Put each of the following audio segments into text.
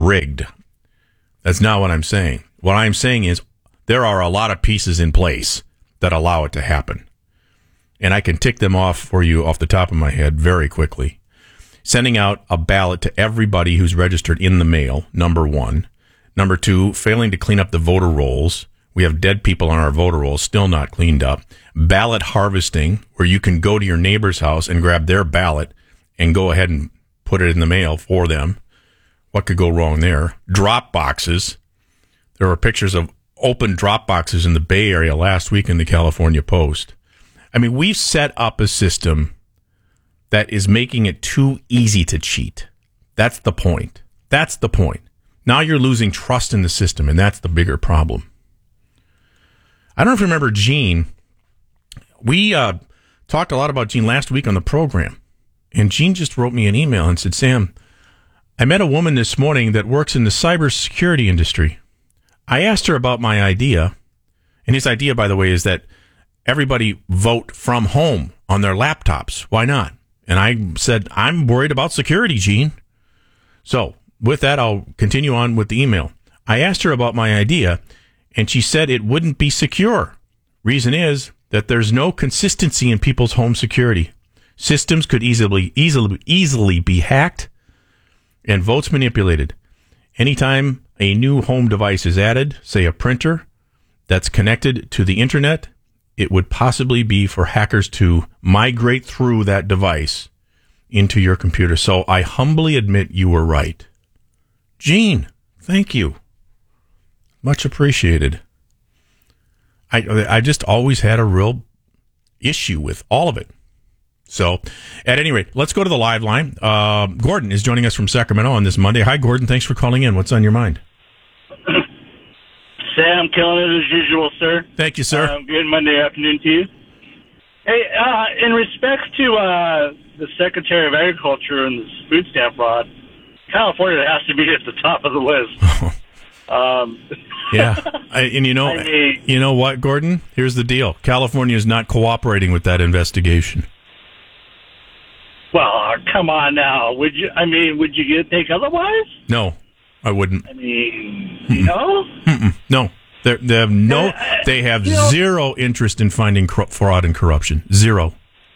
rigged. That's not what I'm saying. What I'm saying is there are a lot of pieces in place that allow it to happen. And I can tick them off for you off the top of my head very quickly. Sending out a ballot to everybody who's registered in the mail, number one. Number two, failing to clean up the voter rolls. We have dead people on our voter rolls, still not cleaned up. Ballot harvesting, where you can go to your neighbor's house and grab their ballot and go ahead and put it in the mail for them. What could go wrong there? Drop boxes. There were pictures of open drop boxes in the Bay Area last week in the California Post. I mean, we've set up a system that is making it too easy to cheat. That's the point. That's the point. Now you're losing trust in the system, and that's the bigger problem. I don't know if you remember Gene. We talked a lot about Gene last week on the program, and Gene just wrote me an email and said, Sam, I met a woman this morning that works in the cybersecurity industry. I asked her about my idea, and his idea, by the way, is that everybody vote from home on their laptops. Why not? And I said, I'm worried about security, Gene. So with that, I'll continue on with the email. I asked her about my idea, and she said it wouldn't be secure. Reason is that there's no consistency in people's home security. Systems could easily be hacked and votes manipulated. Anytime a new home device is added, say a printer that's connected to the internet, it would possibly be for hackers to migrate through that device into your computer. So I humbly admit you were right. Gene, thank you. Much appreciated. I just always had a real issue with all of it. So, at any rate, let's go to the live line. Gordon is joining us from Sacramento on this Monday. Hi, Gordon. Thanks for calling in. What's on your mind? Sam, killing it as usual, sir. Thank you, sir. Good Monday afternoon to you. Hey, in respect to the Secretary of Agriculture and the food stamp fraud, California has to be at the top of the list. Yeah, and you know what, Gordon? Here's the deal: California is not cooperating with that investigation. Well, come on now. Would you think otherwise? No, I wouldn't. No? No. They have zero interest in finding fraud and corruption. Zero.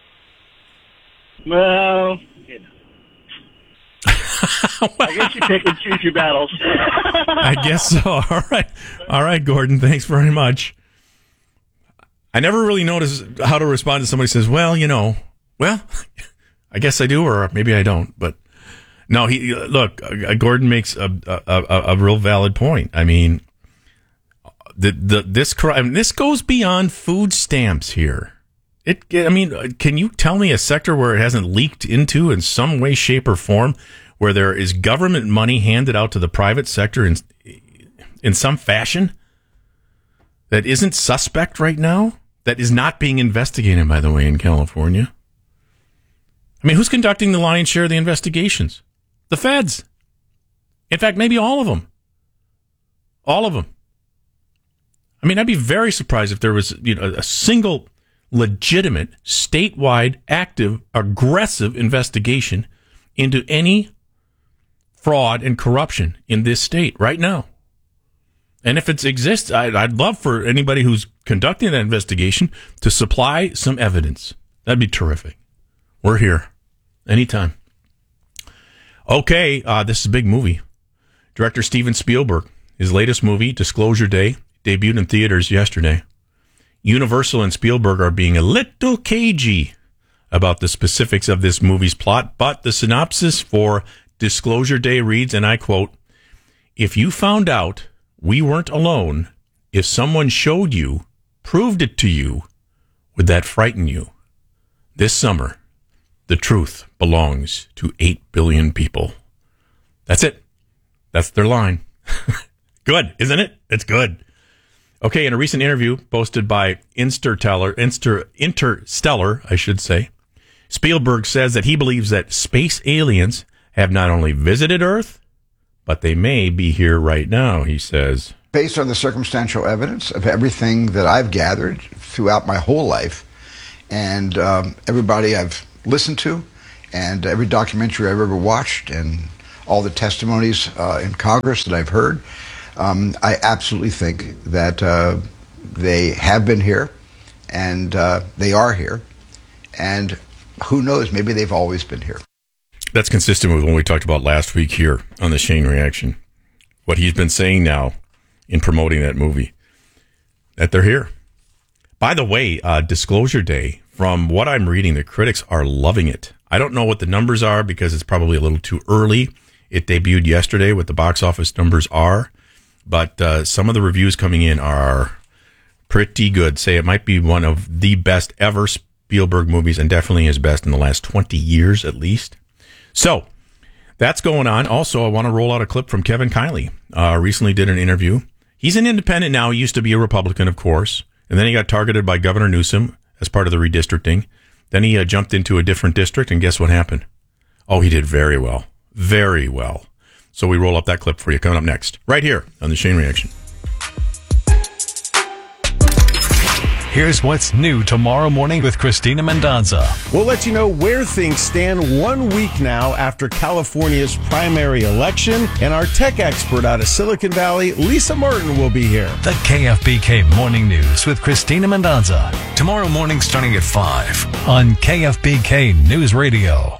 Well, I guess you pick and choose your battles. I guess so. All right, Gordon. Thanks very much. I never really notice how to respond to somebody who says, well, I guess I do, or maybe I don't. But no, Gordon makes a real valid point. I mean, this goes beyond food stamps here. Can you tell me a sector where it hasn't leaked into in some way, shape, or form, where there is government money handed out to the private sector in some fashion that isn't suspect right now, that is not being investigated, by the way, in California? I mean, who's conducting the lion's share of the investigations? The feds. In fact, maybe all of them. All of them. I mean, I'd be very surprised if there was a single legitimate, statewide, active, aggressive investigation into any fraud and corruption in this state right now. And if it exists, I'd love for anybody who's conducting that investigation to supply some evidence. That'd be terrific. We're here. Anytime. Okay, this is a big movie. Director Steven Spielberg, his latest movie, Disclosure Day, debuted in theaters yesterday. Universal and Spielberg are being a little cagey about the specifics of this movie's plot, but the synopsis for Disclosure Day reads, and I quote, "If you found out we weren't alone, if someone showed you, proved it to you, would that frighten you? This summer, the truth belongs to 8 billion people." That's it. That's their line. Good, isn't it? It's good. Okay, in a recent interview posted by Interstellar, I should say, Spielberg says that he believes that space aliens have not only visited Earth, but they may be here right now, he says. Based on the circumstantial evidence of everything that I've gathered throughout my whole life, and everybody I've listened to, and every documentary I've ever watched, and all the testimonies in Congress that I've heard, I absolutely think that they have been here, and they are here, and who knows, maybe they've always been here. That's consistent with what we talked about last week here on the Shane Reaction. What he's been saying now in promoting that movie, that they're here. By the way, Disclosure Day, from what I'm reading, the critics are loving it. I don't know what the numbers are because it's probably a little too early. It debuted yesterday, what the box office numbers are, but some of the reviews coming in are pretty good. Say it might be one of the best ever Spielberg movies, and definitely his best in the last 20 years at least. So that's going on. Also, I want to roll out a clip from Kevin Kiley. Recently did an interview. He's an independent now. He used to be a Republican, of course. And then he got targeted by Governor Newsom as part of the redistricting. Then he jumped into a different district, and guess what happened? Oh, he did very well. Very well. So we roll up that clip for you coming up next, right here on the Shane Reaction. Here's what's new tomorrow morning with Christina Mendonza. We'll let you know where things stand 1 week now after California's primary election. And our tech expert out of Silicon Valley, Lisa Martin, will be here. The KFBK Morning News with Christina Mendonza. Tomorrow morning starting at 5 on KFBK News Radio.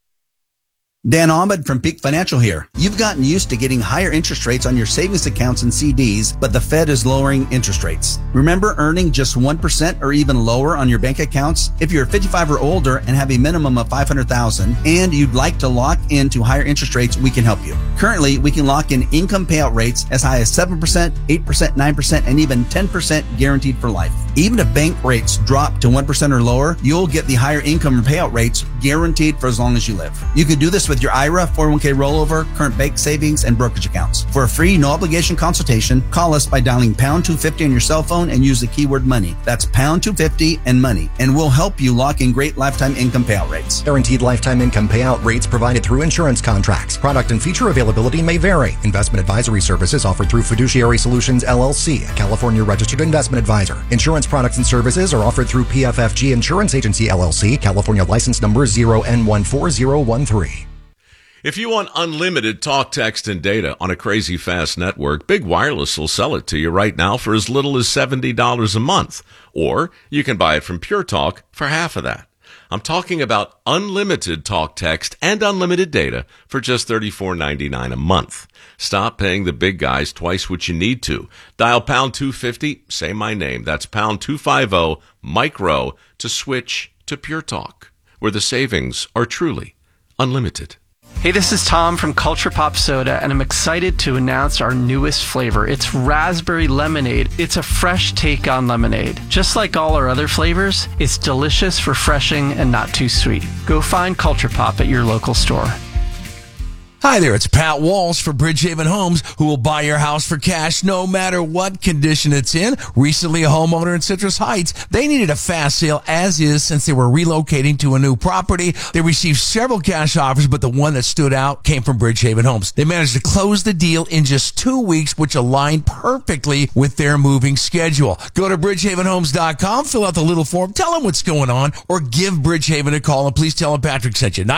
Dan Ahmed from Peak Financial here. You've gotten used to getting higher interest rates on your savings accounts and CDs, but the Fed is lowering interest rates. Remember earning just 1% or even lower on your bank accounts? If you're 55 or older and have a minimum of $500,000 and you'd like to lock into higher interest rates, we can help you. Currently, we can lock in income payout rates as high as 7%, 8%, 9%, and even 10% guaranteed for life. Even if bank rates drop to 1% or lower, you'll get the higher income payout rates guaranteed for as long as you live. You could do this with your IRA, 401k rollover, current bank savings, and brokerage accounts. For a free, no-obligation consultation, call us by dialing pound 250 on your cell phone and use the keyword money. That's pound 250 and money, and we'll help you lock in great lifetime income payout rates. Guaranteed lifetime income payout rates provided through insurance contracts. Product and feature availability may vary. Investment advisory services offered through Fiduciary Solutions, LLC, a California registered investment advisor. Insurance products and services are offered through PFFG Insurance Agency, LLC, California license number 0N14013. If you want unlimited talk, text, and data on a crazy fast network, Big Wireless will sell it to you right now for as little as $70 a month. Or you can buy it from Pure Talk for half of that. I'm talking about unlimited talk, text, and unlimited data for just $34.99 a month. Stop paying the big guys twice what you need to. Dial pound 250, say my name. That's pound 250, micro, to switch to Pure Talk, where the savings are truly unlimited. Hey, this is Tom from Culture Pop Soda, and I'm excited to announce our newest flavor. It's Raspberry Lemonade. It's a fresh take on lemonade. Just like all our other flavors, it's delicious, refreshing, and not too sweet. Go find Culture Pop at your local store. Hi there, it's Pat Walsh for Bridgehaven Homes, who will buy your house for cash no matter what condition it's in. Recently, a homeowner in Citrus Heights, they needed a fast sale as is since they were relocating to a new property. They received several cash offers, but the one that stood out came from Bridgehaven Homes. They managed to close the deal in just 2 weeks, which aligned perfectly with their moving schedule. Go to bridgehavenhomes.com, fill out the little form, tell them what's going on, or give Bridgehaven a call, and please tell them Patrick sent you.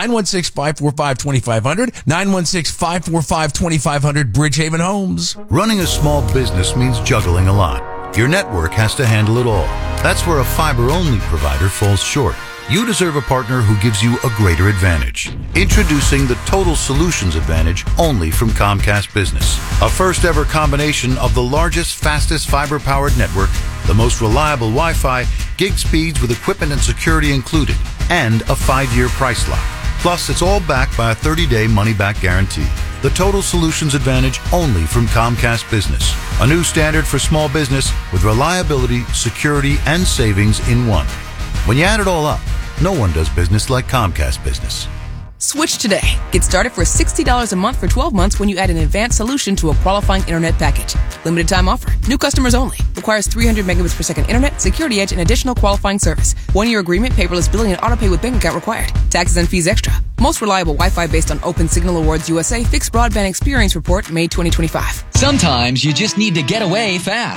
916-545-2500, 916-545-2500, Bridgehaven Homes. Running a small business means juggling a lot. Your network has to handle it all. That's where a fiber-only provider falls short. You deserve a partner who gives you a greater advantage. Introducing the Total Solutions Advantage only from Comcast Business. A first-ever combination of the largest, fastest fiber-powered network, the most reliable Wi-Fi, gig speeds with equipment and security included, and a 5-year price lock. Plus, it's all backed by a 30-day money-back guarantee. The Total Solutions Advantage only from Comcast Business. A new standard for small business with reliability, security, and savings in one. When you add it all up, no one does business like Comcast Business. Switch today. Get started for $60 a month for 12 months when you add an advanced solution to a qualifying internet package. Limited time offer. New customers only. Requires 300 megabits per second internet, security edge, and additional qualifying service. 1-year agreement, paperless billing, and autopay with bank account required. Taxes and fees extra. Most reliable Wi-Fi based on Open Signal Awards USA Fixed Broadband Experience Report, May 2025. Sometimes you just need to get away fast.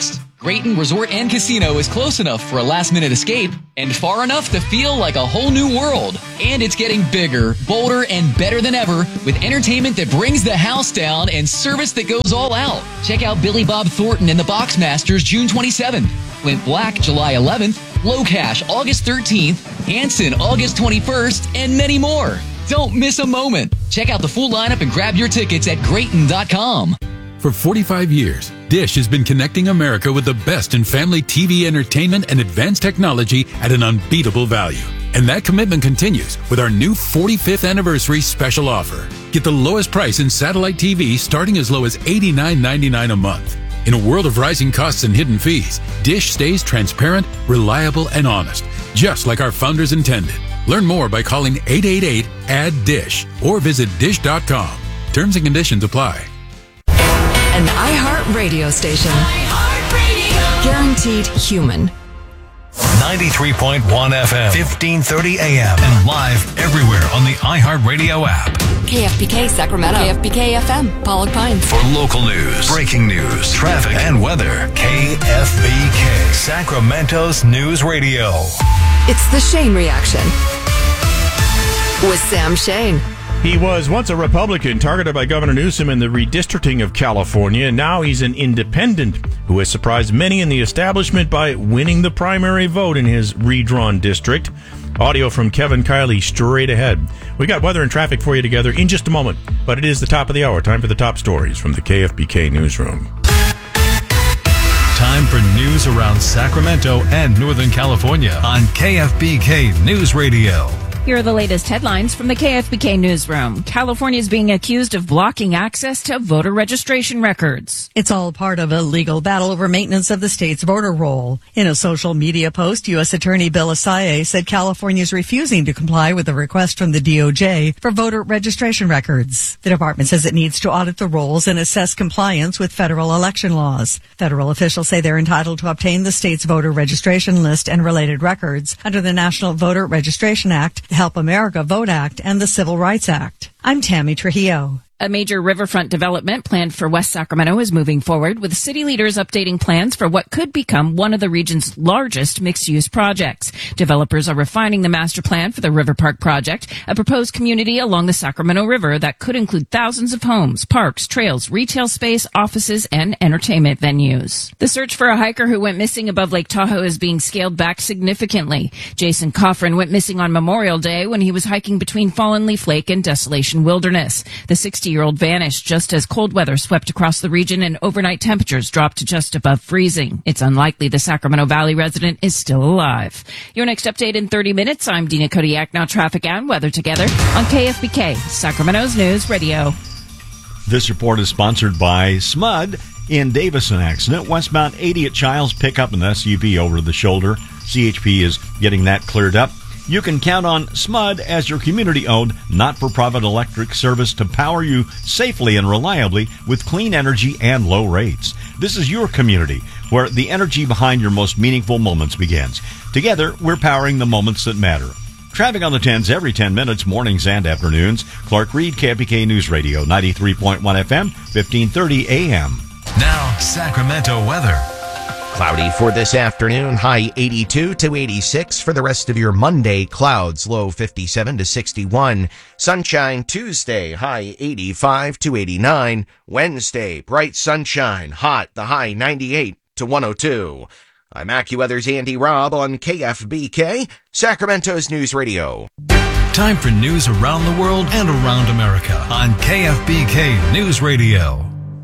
Grayton Resort and Casino is close enough for a last-minute escape and far enough to feel like a whole new world. And it's getting bigger, bolder, and better than ever with entertainment that brings the house down and service that goes all out. Check out Billy Bob Thornton and the Boxmasters June 27th, Flint Black July 11th, Low Cash August 13th, Hanson August 21st, and many more. Don't miss a moment. Check out the full lineup and grab your tickets at Grayton.com. For 45 years, Dish has been connecting America with the best in family TV entertainment and advanced technology at an unbeatable value. And that commitment continues with our new 45th anniversary special offer. Get the lowest price in satellite TV starting as low as $89.99 a month. In a world of rising costs and hidden fees, Dish stays transparent, reliable, and honest, just like our founders intended. Learn more by calling 888-ADD-DISH or visit dish.com. Terms and conditions apply. An iHeart radio station. Guaranteed human. 93.1 FM, 1530 AM, and live everywhere on the iHeartRadio app. KFBK Sacramento. KFBK FM, Pollock Pines. For local news, breaking news, traffic, and weather, KFBK, Sacramento's News Radio. It's the Shane Reaction with Sam Shane. He was once a Republican targeted by Governor Newsom in the redistricting of California, and now he's an independent who has surprised many in the establishment by winning the primary vote in his redrawn district. Audio from Kevin Kiley straight ahead. We got weather and traffic for you together in just a moment, but it is the top of the hour. Time for the top stories from the KFBK newsroom. Time for news around Sacramento and Northern California on KFBK News Radio. Here are the latest headlines from the KFBK newsroom. California is being accused of blocking access to voter registration records. It's all part of a legal battle over maintenance of the state's voter roll. In a social media post, U.S. Attorney Bill Asaye said California is refusing to comply with a request from the DOJ for voter registration records. The department says it needs to audit the rolls and assess compliance with federal election laws. Federal officials say they're entitled to obtain the state's voter registration list and related records under the National Voter Registration Act, Help America Vote Act, and the Civil Rights Act. I'm Tammy Trujillo. A major riverfront development planned for West Sacramento is moving forward, with city leaders updating plans for what could become one of the region's largest mixed-use projects. Developers are refining the master plan for the River Park project, a proposed community along the Sacramento River that could include thousands of homes, parks, trails, retail space, offices, and entertainment venues. The search for a hiker who went missing above Lake Tahoe is being scaled back significantly. Jason Coffrin went missing on Memorial Day when he was hiking between Fallen Leaf Lake and Desolation Wilderness. The 60-year-old vanished just as cold weather swept across the region and overnight temperatures dropped to just above freezing. It's unlikely the Sacramento Valley resident is still alive. Your next update in 30 minutes. I'm Dina Kodiak. Now traffic and weather together on KFBK, Sacramento's News Radio. This report is sponsored by SMUD. In Davison accident, westbound 80 at Childs, pick up an SUV over the shoulder. CHP is getting that cleared up. You can count on SMUD as your community-owned, not-for-profit electric service to power you safely and reliably with clean energy and low rates. This is your community, where the energy behind your most meaningful moments begins. Together, we're powering the moments that matter. Traffic on the 10s every 10 minutes, mornings and afternoons. Clark Reed, KFBK News Radio, 93.1 FM, 1530 AM. Now, Sacramento weather. Cloudy for this afternoon, high 82 to 86. For the rest of your Monday, clouds, low 57 to 61. Sunshine Tuesday, high 85 to 89. Wednesday, bright sunshine, hot, the high 98 to 102. I'm AccuWeather's Andy Robb on KFBK, Sacramento's News Radio. Time for news around the world and around America on KFBK News Radio.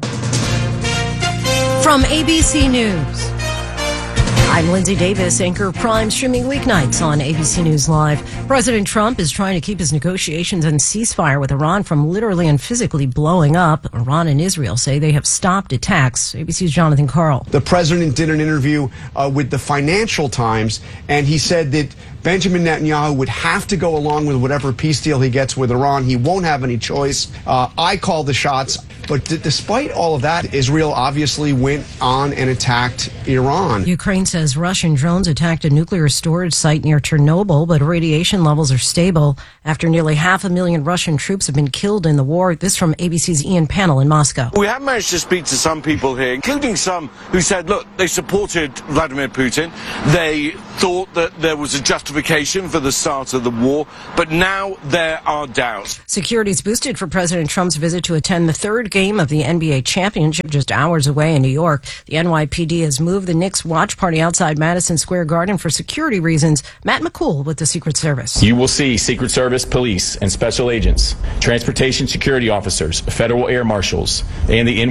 From ABC News, I'm Lindsay Davis, anchor Prime, streaming weeknights on ABC News Live. President Trump is trying to keep his negotiations and ceasefire with Iran from literally and physically blowing up. Iran and Israel say they have stopped attacks. ABC's Jonathan Karl. The president did an interview with the Financial Times, and he said that Benjamin Netanyahu would have to go along with whatever peace deal he gets with Iran. He won't have any choice. I call the shots. But despite all of that, Israel obviously went on and attacked Iran. Ukraine says Russian drones attacked a nuclear storage site near Chernobyl, but radiation levels are stable after nearly 500,000 Russian troops have been killed in the war. This from ABC's Ian Pannell in Moscow. We have managed to speak to some people here, including some who said, look, they supported Vladimir Putin. They thought that there was a justification for the start of the war, but now there are doubts. Security's boosted for President Trump's visit to attend the third game of the NBA championship just hours away in New York. The NYPD has moved the Knicks watch party outside Madison Square Garden for security reasons. Matt McCool with the Secret Service. You will see Secret Service, police, and special agents, transportation security officers, federal air marshals, and the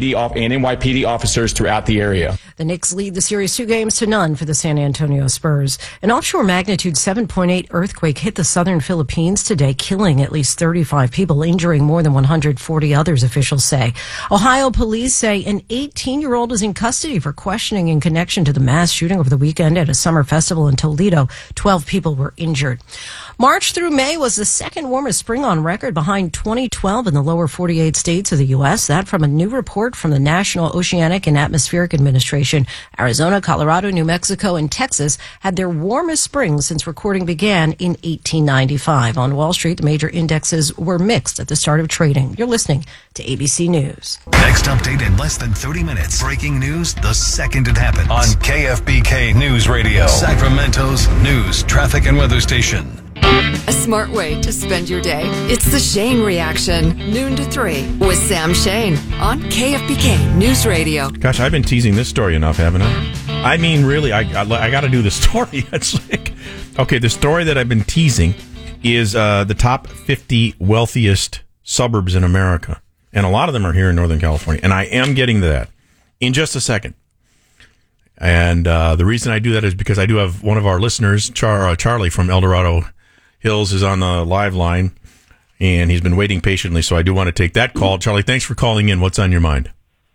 NYPD officers throughout the area. The Knicks lead the series 2-0 for the San Antonio Spurs. An offshore magnitude 7.8 earthquake hit the southern Philippines today, killing at least 35 people, injuring more than 140 others, officials say. Ohio police say an 18-year-old is in custody for questioning in connection to the mass shooting over the weekend at a summer festival in Toledo. 12 people were injured. March through May was the second warmest spring on record, behind 2012 in the lower 48 states of the U.S. That from a new report from the National Oceanic and Atmospheric Administration. Arizona, Colorado, New Mexico, and Texas had their warmest springs since recording began in 1895. On Wall Street, the major indexes were mixed at the start of trading. You're listening to ABC News. Next update in less than 30 minutes. Breaking news the second it happens. On KFBK News Radio, Sacramento's news, traffic, and weather station. A smart way to spend your day. It's the Shane Reaction, noon to 3 with Sam Shane on KFBK News Radio. Gosh, I've been teasing this story enough, haven't I? I mean, really, I got to do the story. It's like, okay, the story that I've been teasing is the top 50 wealthiest suburbs in America. And a lot of them are here in Northern California. And I am getting to that in just a second. And the reason I do that is because I do have one of our listeners, Charlie from El Dorado Hills, is on the live line. And he's been waiting patiently, so I do want to take that call. Charlie, thanks for calling in. What's on your mind?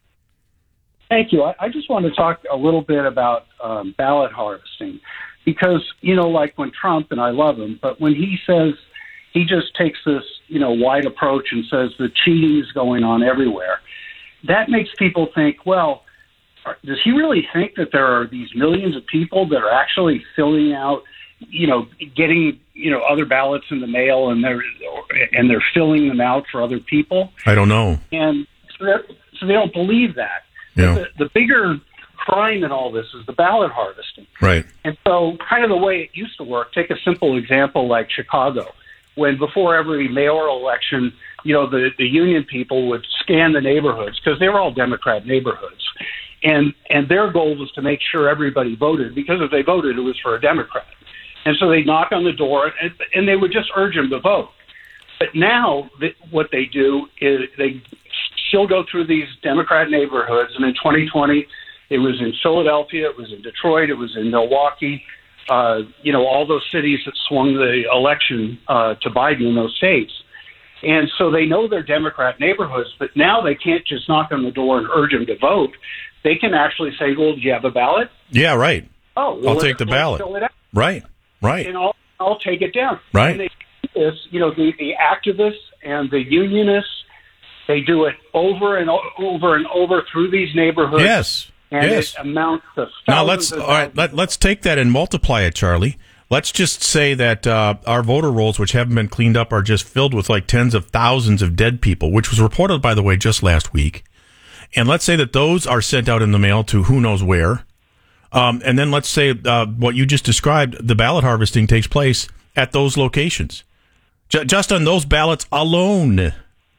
Thank you. I just want to talk a little bit about ballot harvesting because, you know, like when Trump, and I love him, but when he says, he just takes this, you know, wide approach and says the cheating is going on everywhere. That makes people think, well, does he really think that there are these millions of people that are actually filling out, you know, getting, you know, other ballots in the mail and they're filling them out for other people? I don't know. And so they don't believe that. Yeah. The bigger crime in all this is the ballot harvesting. Right. And so kind of the way it used to work, take a simple example like Chicago, when before every mayoral election, you know, the union people would scan the neighborhoods because they were all Democrat neighborhoods. And their goal was to make sure everybody voted, because if they voted, it was for a Democrat. And so they'd knock on the door and they would just urge them to vote. But now what they do is they still go through these Democrat neighborhoods. And in 2020, it was in Philadelphia, it was in Detroit, it was in Milwaukee, you know, all those cities that swung the election to Biden in those states. And so they know they're Democrat neighborhoods, but now they can't just knock on the door and urge them to vote. They can actually say, well, do you have a ballot? Yeah, right. Oh, well, I'll take the ballot. Fill it out. Right, right. And I'll take it down. Right. And they do this, you know, the activists and the unionists, they do it over and over and over through these neighborhoods. Yes. And yes. It amounts to now let's take that and multiply it, Charlie. Let's just say that our voter rolls, which haven't been cleaned up, are just filled with like tens of thousands of dead people, which was reported, by the way, just last week. And let's say that those are sent out in the mail to who knows where. And then let's say what you just described, the ballot harvesting takes place at those locations. Just on those ballots alone.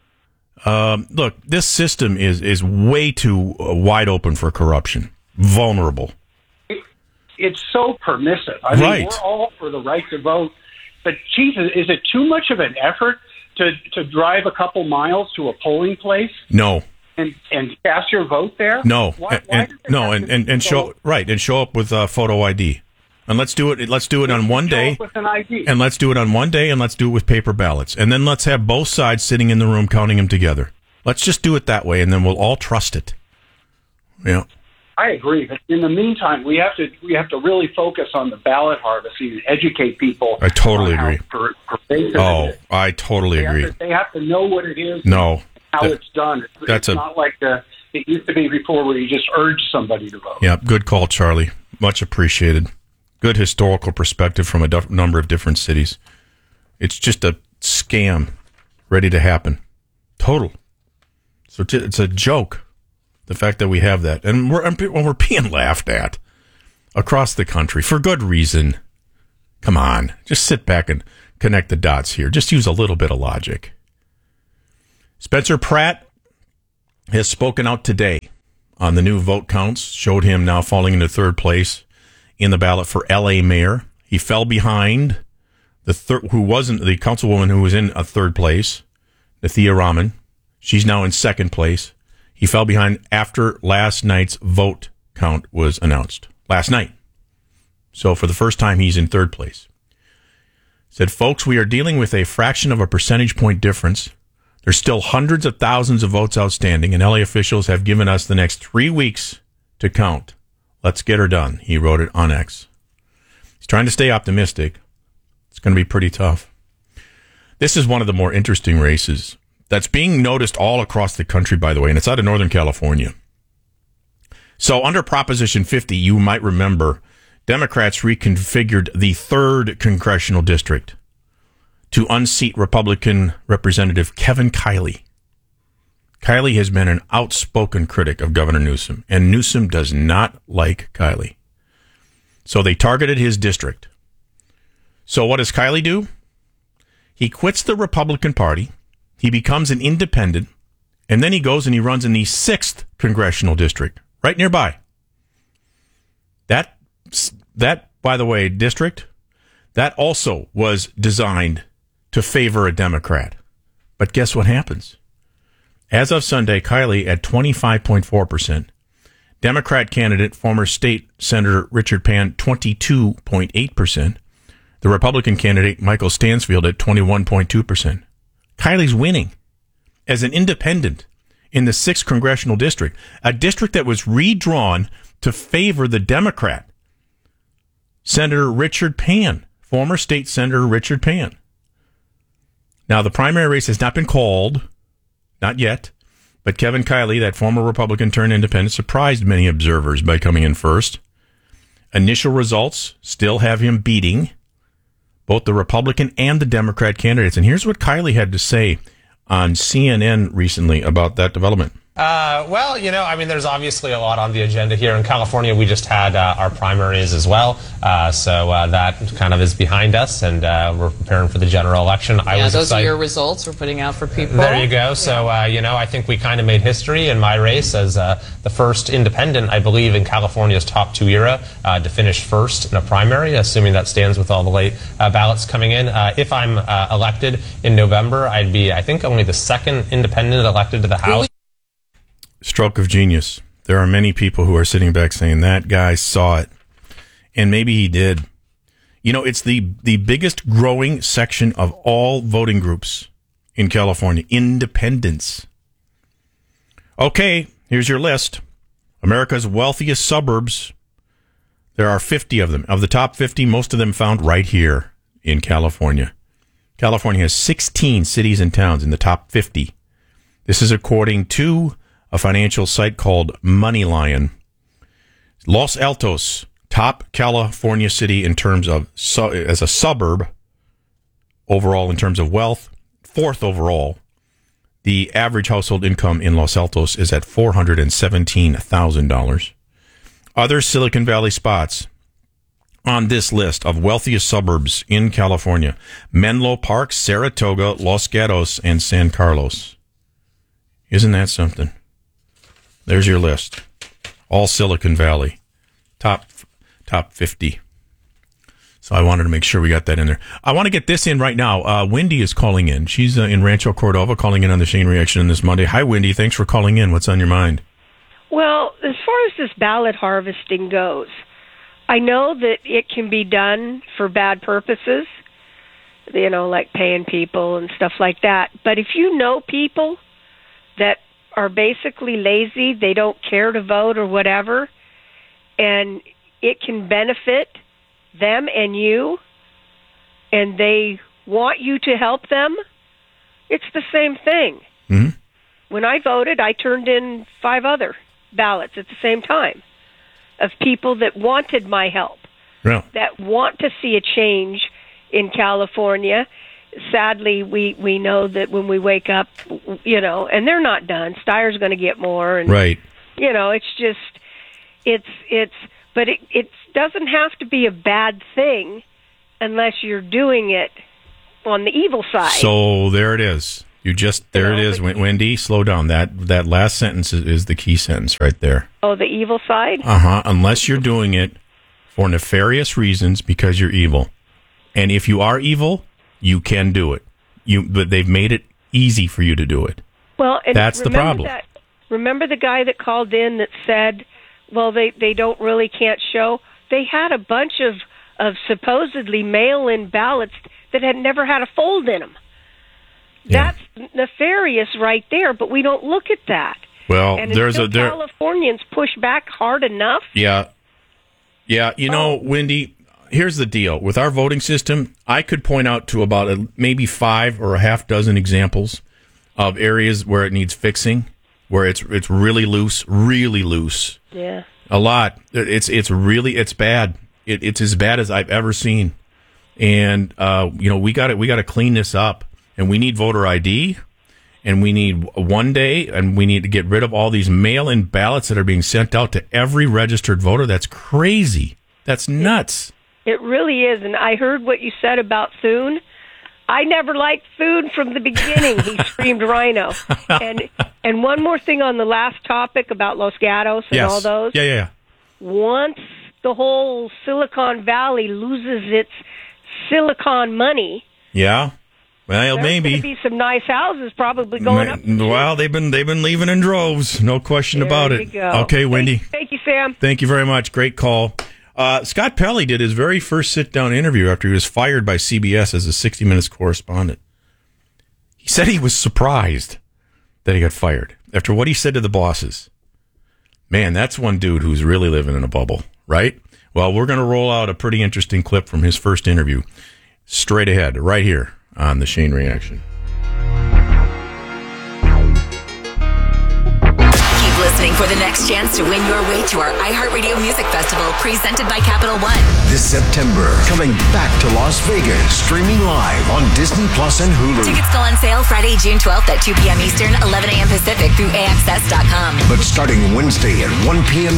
Look, this system is way too wide open for corruption. Vulnerable. It's so permissive. I mean, right. We're all for the right to vote. But, Jesus, is it too much of an effort to drive a couple miles to a polling place? No. And cast your vote there? No. Why and show up with photo ID. And let's do it on one day. With an ID. And let's do it on one day, and let's do it with paper ballots. And then let's have both sides sitting in the room counting them together. Let's just do it that way, and then we'll all trust it. Yeah. I agree. But in the meantime, we have to really focus on the ballot harvesting and educate people. I totally agree. Pervasive I totally agree. They have to know what it is. No. how it's done. It's not like it used to be before where you just urge somebody to vote. Yeah, good call, Charlie. Much appreciated. Good historical perspective from a number of different cities. It's just a scam ready to happen. Total. So it's a joke, the fact that we have that. And we're being laughed at across the country for good reason. Come on. Just sit back and connect the dots here. Just use a little bit of logic. Spencer Pratt has spoken out today on the new vote counts, showed him now falling into third place in the ballot for L.A. mayor. He fell behind the councilwoman who was in a third place, Nathia Rahman. She's now in second place. He fell behind after last night's vote count was announced. Last night. So for the first time, he's in third place. Said, folks, we are dealing with a fraction of a percentage point difference. There's still hundreds of thousands of votes outstanding, and LA officials have given us the next 3 weeks to count. Let's get her done. He wrote it on X. He's trying to stay optimistic. It's going to be pretty tough. This is one of the more interesting races that's being noticed all across the country, by the way, and it's out of Northern California. So under Proposition 50, you might remember, Democrats reconfigured the 3rd congressional district to unseat Republican Representative Kevin Kiley. Kiley has been an outspoken critic of Governor Newsom, and Newsom does not like Kiley. So they targeted his district. So what does Kiley do? He quits the Republican Party, he becomes an independent, and then he goes and he runs in the 6th congressional district, right nearby. That, by the way, district, that also was designed to favor a Democrat. But guess what happens? As of Sunday, Kiley at 25.4%. Democrat candidate, former state Senator Richard Pan, 22.8%. The Republican candidate, Michael Stansfield, at 21.2%. Kiley's winning as an independent in the 6th congressional district, a district that was redrawn to favor the Democrat, Senator Richard Pan, former state Senator Richard Pan. Now, the primary race has not been called, not yet, but Kevin Kiley, that former Republican turned independent, surprised many observers by coming in first. Initial results still have him beating both the Republican and the Democrat candidates. And here's what Kiley had to say on CNN recently about that development. Well, there's obviously a lot on the agenda here. In California, we just had our primaries as well. So that kind of is behind us, and we're preparing for the general election. Those are your results we're putting out for people. There you go. So, I think we kind of made history in my race as the first independent, I believe, in California's top 2 era to finish first in a primary, assuming that stands with all the late ballots coming in. If I'm elected in November, I'd be, I think, only the 2nd independent elected to the House. Stroke of genius. There are many people who are sitting back saying that guy saw it. And maybe he did. It's the biggest growing section of all voting groups in California. Independents. Okay, here's your list. America's wealthiest suburbs. There are 50 of them. Of the top 50, most of them found right here in California. California has 16 cities and towns in the top 50. This is according to a financial site called Moneylion. Los Altos, top California city in terms of as a suburb overall in terms of wealth, 4th overall. The average household income in Los Altos is at $417,000. Other Silicon Valley spots on this list of wealthiest suburbs in California: Menlo Park, Saratoga, Los Gatos, and San Carlos. Isn't that something? There's your list. All Silicon Valley. Top 50. So I wanted to make sure we got that in there. I want to get this in right now. Wendy is calling in. She's in Rancho Cordova, calling in on the Shane Reaction this Monday. Hi, Wendy. Thanks for calling in. What's on your mind? Well, as far as this ballot harvesting goes, I know that it can be done for bad purposes, like paying people and stuff like that. But if you know people that are basically lazy, they don't care to vote or whatever, and it can benefit them and you, and they want you to help them, it's the same thing. Mm-hmm. when I voted, I turned in 5 other ballots at the same time of people that wanted my help, that want to see a change in California. Sadly, we know that when we wake up, and they're not done. Steyer's going to get more, and it's just but it doesn't have to be a bad thing unless you're doing it on the evil side. So there it is. There it is, Wendy. Slow down. That last sentence is the key sentence right there. Oh, the evil side? Unless you're doing it for nefarious reasons because you're evil. And if you are evil, you can do it. But they've made it easy for you to do it. Well, and that's the problem. Remember the guy that called in that said, well, they can't show? They had a bunch of supposedly mail-in ballots that had never had a fold in them. Yeah. That's nefarious right there, but we don't look at that. Well, and Californians push back hard enough. Yeah. Wendy, here's the deal. With our voting system, I could point out to about maybe 5 or a half dozen examples of areas where it needs fixing, where it's really loose. Yeah. A lot. It's bad. It's as bad as I've ever seen. And we got to clean this up. And we need voter ID, and we need one day, and we need to get rid of all these mail-in ballots that are being sent out to every registered voter. That's crazy. That's nuts. It really is. And I heard what you said about Thune. I never liked Thune from the beginning, he screamed Rhino. And one more thing on the last topic about Los Gatos and all those. Yeah. Once the whole Silicon Valley loses its silicon money. Yeah. Well, there's maybe going to be some nice houses probably going up. Well, they've been leaving in droves, no question about it. Go. Okay, Wendy. Thank you, Sam. Thank you very much. Great call. Scott Pelley did his very first sit-down interview after he was fired by CBS as a 60 Minutes correspondent. He said he was surprised that he got fired after what he said to the bosses. Man, that's one dude who's really living in a bubble, right? Well, we're going to roll out a pretty interesting clip from his first interview straight ahead, right here on the Shane Reaction. Keep listening for the next chance to win your way to our iHeartRadio Music Festival presented by Capital One. This September, coming back to Las Vegas, streaming live on Disney Plus and Hulu. Tickets go on sale Friday, June 12th at 2 p.m. Eastern, 11 a.m. Pacific through AXS.com. But starting Wednesday at 1 p.m.